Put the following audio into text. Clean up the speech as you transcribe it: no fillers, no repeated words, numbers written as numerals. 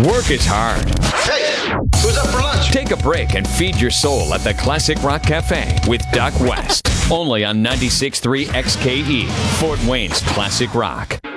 Work is hard. Hey, who's up for lunch? Take a break and feed your soul at the Classic Rock Cafe with Doc West. Only on 96.3 XKE, Fort Wayne's Classic Rock.